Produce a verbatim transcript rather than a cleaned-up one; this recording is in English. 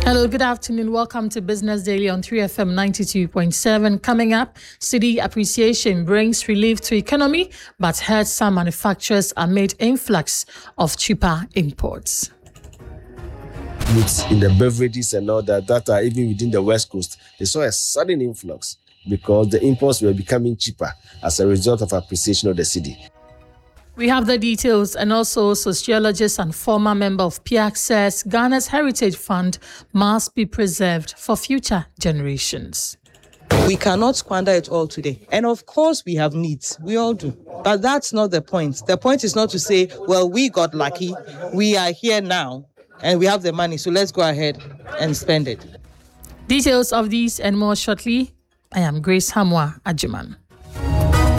Hello, good afternoon. Welcome to Business Daily on three F M ninety-two point seven. Coming up, cedi appreciation brings relief to economy, but hurts some manufacturers amid influx of cheaper imports. In the beverages and all that, that are even within the West Coast, they saw a sudden influx because the imports were becoming cheaper as a result of appreciation of the cedi. We have the details, and also sociologist and former member of P I A C says Ghana's Heritage Fund must be preserved for future generations. We cannot squander it all today. And of course, we have needs. We all do. But that's not the point. The point is not to say, well, we got lucky. We are here now and we have the money. So let's go ahead and spend it. Details of these and more shortly. I am Grace Hamwa Ajiman.